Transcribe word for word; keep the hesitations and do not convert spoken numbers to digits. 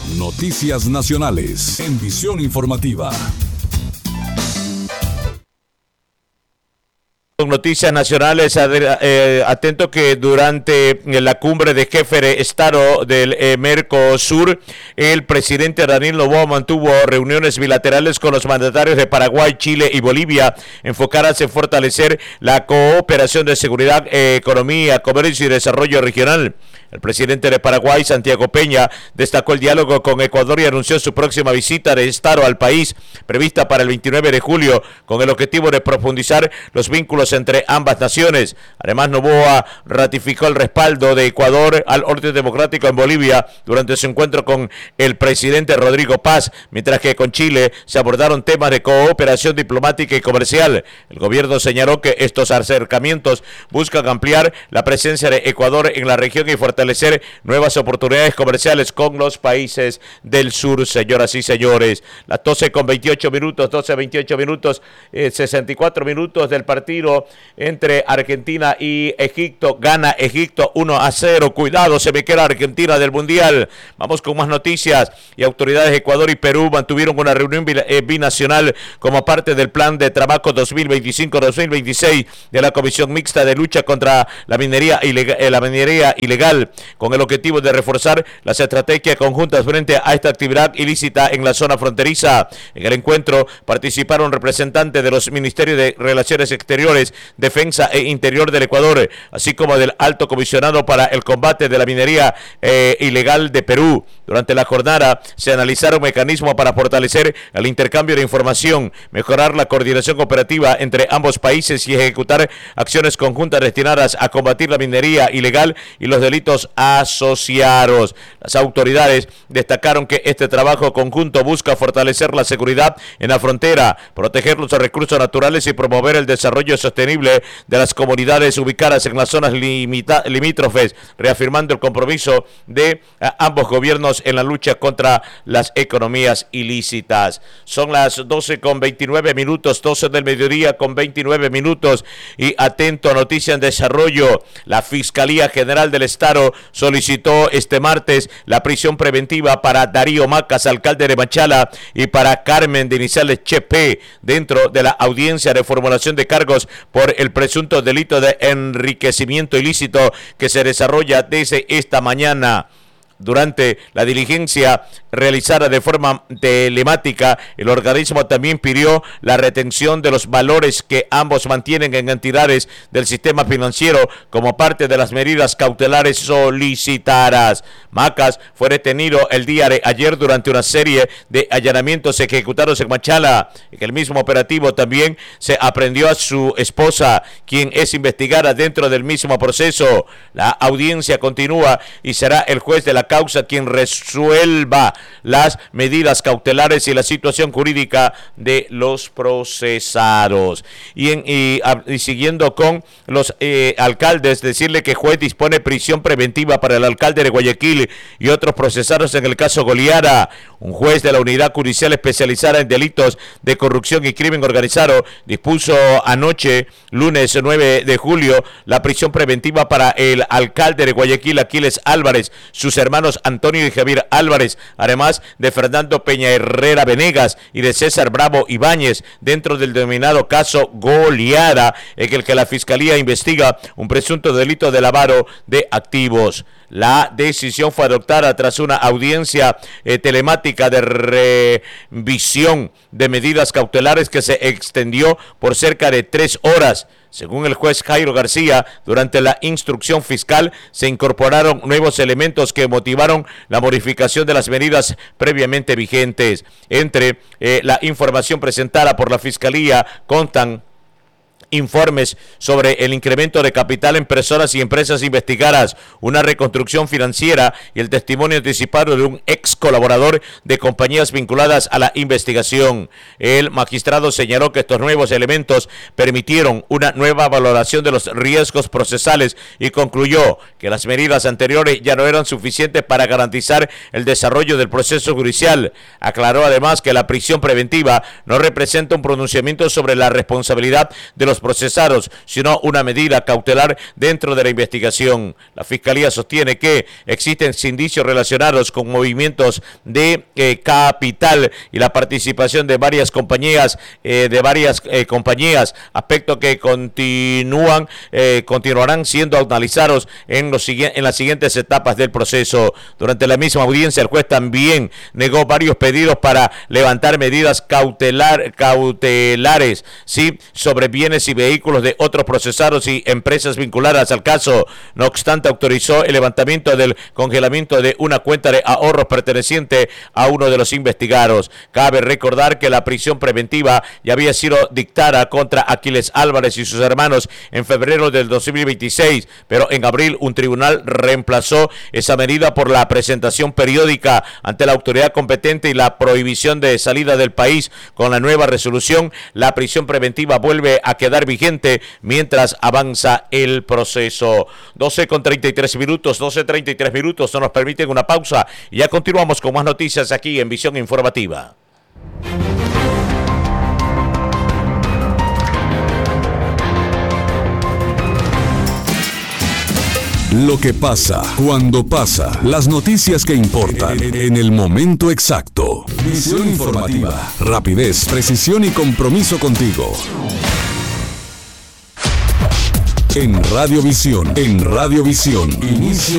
Noticias nacionales en Visión Informativa. Noticias nacionales, eh, atento que durante la cumbre de jefes de Estado del eh, Mercosur, el presidente Daniel Noboa mantuvo reuniones bilaterales con los mandatarios de Paraguay, Chile y Bolivia, enfocadas en fortalecer la cooperación de seguridad, eh, economía, comercio y desarrollo regional. El presidente de Paraguay, Santiago Peña, destacó el diálogo con Ecuador y anunció su próxima visita de Estado al país, prevista para el veintinueve de julio, con el objetivo de profundizar los vínculos entre ambas naciones. Además, Noboa ratificó el respaldo de Ecuador al orden democrático en Bolivia durante su encuentro con el presidente Rodrigo Paz, mientras que con Chile se abordaron temas de cooperación diplomática y comercial. El gobierno señaló que estos acercamientos buscan ampliar la presencia de Ecuador en la región y fortalecer fortalecer nuevas oportunidades comerciales con los países del sur, señoras y señores. Las doce con veintiocho minutos, doce veintiocho minutos, eh, sesenta y cuatro minutos del partido entre Argentina y Egipto. Gana Egipto uno a cero. Cuidado, se me queda Argentina del Mundial. Vamos con más noticias. Y autoridades de Ecuador y Perú mantuvieron una reunión binacional como parte del plan de trabajo dos mil veinticinco dos mil veintiséis de la Comisión Mixta de Lucha contra la Minería Ilegal, la minería ilegal, con el objetivo de reforzar las estrategias conjuntas frente a esta actividad ilícita en la zona fronteriza. En el encuentro participaron representantes de los Ministerios de Relaciones Exteriores, Defensa e Interior del Ecuador, así como del Alto Comisionado para el Combate de la Minería eh, Ilegal de Perú. Durante la jornada se analizaron mecanismos para fortalecer el intercambio de información, mejorar la coordinación operativa entre ambos países y ejecutar acciones conjuntas destinadas a combatir la minería ilegal y los delitos asociados. Las autoridades destacaron que este trabajo conjunto busca fortalecer la seguridad en la frontera, proteger los recursos naturales y promover el desarrollo sostenible de las comunidades ubicadas en las zonas limita- limítrofes, reafirmando el compromiso de a, ambos gobiernos en la lucha contra las economías ilícitas. Son las doce con veintinueve minutos, doce del mediodía con veintinueve minutos, y atento a noticia en desarrollo. La Fiscalía General del Estado solicitó este martes la prisión preventiva para Darío Macas, alcalde de Machala, y para Carmen de iniciales Chepe, dentro de la audiencia de formulación de cargos por el presunto delito de enriquecimiento ilícito que se desarrolla desde esta mañana. Durante la diligencia realizada de forma telemática, el organismo también pidió la retención de los valores que ambos mantienen en entidades del sistema financiero como parte de las medidas cautelares solicitadas. Macas fue detenido el día de ayer durante una serie de allanamientos ejecutados en Machala. En el mismo operativo también se aprendió a su esposa, quien es investigada dentro del mismo proceso. La audiencia continúa y será el juez de la causa quien resuelva las medidas cautelares y la situación jurídica de los procesados. Y, en, y, y siguiendo con los eh, alcaldes, decirle que juez dispone prisión preventiva para el alcalde de Guayaquil y otros procesados en el caso Goliara. Un juez de la unidad judicial especializada en delitos de corrupción y crimen organizado dispuso anoche, lunes nueve de julio, la prisión preventiva para el alcalde de Guayaquil, Aquiles Álvarez, sus hermanos Antonio y Javier Álvarez, además de Fernando Peña Herrera Venegas y de César Bravo Ibáñez, dentro del denominado caso Goliara, en el que la Fiscalía investiga un presunto delito de lavado de activos. La decisión fue adoptada tras una audiencia eh, telemática de revisión de medidas cautelares que se extendió por cerca de tres horas. Según el juez Jairo García, durante la instrucción fiscal se incorporaron nuevos elementos que motivaron la modificación de las medidas previamente vigentes. Entre eh, la información presentada por la Fiscalía constan informes sobre el incremento de capital en personas y empresas investigadas, una reconstrucción financiera y el testimonio anticipado de un ex colaborador de compañías vinculadas a la investigación. El magistrado señaló que estos nuevos elementos permitieron una nueva valoración de los riesgos procesales y concluyó que las medidas anteriores ya no eran suficientes para garantizar el desarrollo del proceso judicial. Aclaró además que la prisión preventiva no representa un pronunciamiento sobre la responsabilidad de los los procesados, sino una medida cautelar dentro de la investigación. La Fiscalía sostiene que existen indicios relacionados con movimientos de eh, capital y la participación de varias compañías, eh, de varias eh, compañías, aspectos que continúan, eh, continuarán siendo analizados en, los, en las siguientes etapas del proceso. Durante la misma audiencia, el juez también negó varios pedidos para levantar medidas cautelar, cautelares, ¿sí?, sobre bienes y vehículos de otros procesados y empresas vinculadas al caso. No obstante, autorizó el levantamiento del congelamiento de una cuenta de ahorros perteneciente a uno de los investigados. Cabe recordar que la prisión preventiva ya había sido dictada contra Aquiles Álvarez y sus hermanos en febrero del dos mil veintiséis, pero en abril un tribunal reemplazó esa medida por la presentación periódica ante la autoridad competente y la prohibición de salida del país. Con la nueva resolución, la prisión preventiva vuelve a quedar vigente mientras avanza el proceso. doce con treinta y tres minutos, doce treinta y tres minutos, no nos permiten una pausa y ya continuamos con más noticias aquí en Visión Informativa. Lo que pasa, cuando pasa, las noticias que importan, en el momento exacto. Visión Informativa, rapidez, precisión y compromiso contigo. En Radiovisión, en Radiovisión, inicio